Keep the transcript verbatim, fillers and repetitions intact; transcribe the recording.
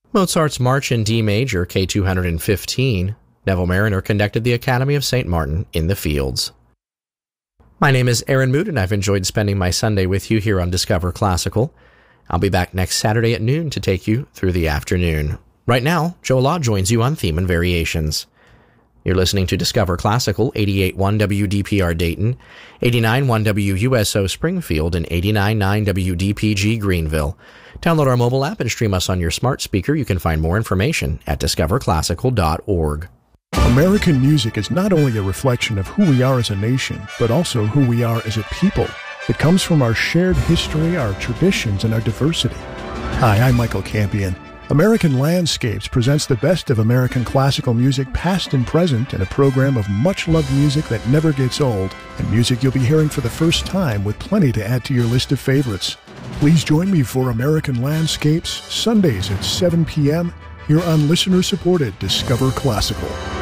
Mozart's March in D major, K two fifteen, Neville Mariner conducted the Academy of Saint Martin in the Fields. My name is Aaron Mood, and I've enjoyed spending my Sunday with you here on Discover Classical. I'll be back next Saturday at noon to take you through the afternoon. Right now, Joe Law joins you on Theme and Variations. You're listening to Discover Classical, eighty-eight point one W D P R Dayton, eighty-nine point one W U S O Springfield, and eighty-nine point nine W D P G Greenville. Download our mobile app and stream us on your smart speaker. You can find more information at discover classical dot org. American music is not only a reflection of who we are as a nation, but also who we are as a people. It comes from our shared history, our traditions, and our diversity. Hi, I'm Michael Campion. American Landscapes presents the best of American classical music, past and present, in a program of much-loved music that never gets old, and music you'll be hearing for the first time with plenty to add to your list of favorites. Please join me for American Landscapes, Sundays at seven p.m., here on listener-supported Discover Classical.